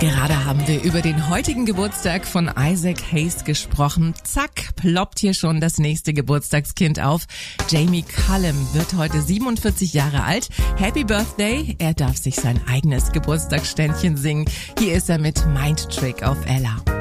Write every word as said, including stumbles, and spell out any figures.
Gerade haben wir über den heutigen Geburtstag von Isaac Hayes gesprochen. Zack, ploppt hier schon das nächste Geburtstagskind auf. Jamie Cullum wird heute siebenundvierzig Jahre alt. Happy Birthday! Er darf sich sein eigenes Geburtstagsständchen singen. Hier ist er mit Mind Trick auf Ella.